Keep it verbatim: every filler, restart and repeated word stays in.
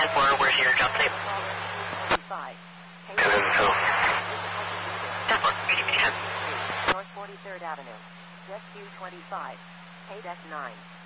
ten four, where's your job type? Good info. ten four, P D P ten. North forty-third Avenue. Jet Q twenty-five. Paid X nine.